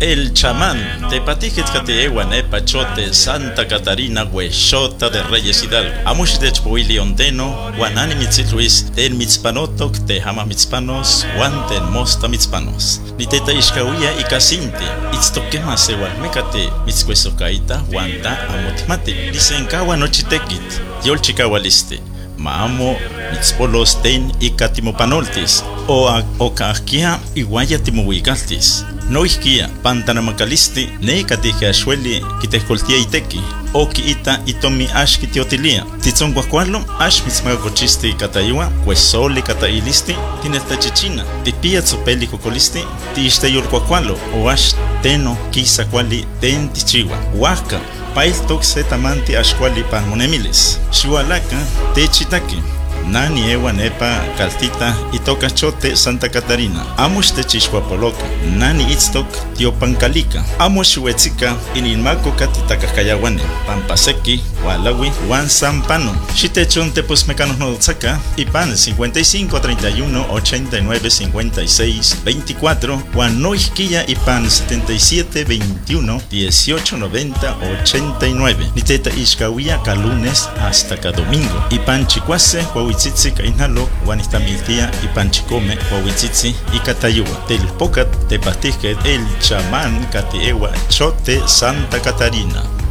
El chamán, tepatijet kateewan epachote Santa Catarina huexota de Reyes Hidalgo. Amuxitech poili ondeno, guanani mitzitluis, ten mitzpanotok, te hama mitzpanos, guan ten mosta mitzpanos. Niteta ishkawia y casinti, itztokema sewan mecate, mitzcuesocaita, guanta amotmate. Dicen kawa nochitekit, yolchikawaliste. Maamo mitzpolos ten y catimopanoltis, o kahkia iguaya timohuigaltis. No isquia, pantanamacalisti, ne catije axueli, quitejcoltia iteki, o quiita itomi ash kitiotilia. Titzon guacualo, ash mitzmagacochisti catayua, cuesoli catailisti, tinetachichina, tipia tzopeli cocolisti, tiisteyol guacualo, o ash teno, quisa cuali, ten tichiwa, huaca. Pail toxe tamanti ashkuali panmonemiles. Xihualaca, techitaki. Nani ewa nepa caltita itoka chote Santa Catarina. Amush techixhuapoloca. Nani itztok tiopancalica. Amush huetzika ininmaco catitacascayahuane. Pampaseki, Hualawi, Juan Sampano. Xitechon tepos mecanos notzaka. Ipan 55 31 89 56 24. Juan noisquilla Ipan 77 21 18 90 89. Niteta ishkawia ka lunes hasta ka domingo. Ipan chicuase Huahuitzitzi ka inhalo, Juanistamiltia y Panchicome, Huahuitzitzi y Catayua. Telpocat tepatije el chamán Catiewa Chote Santa Catarina.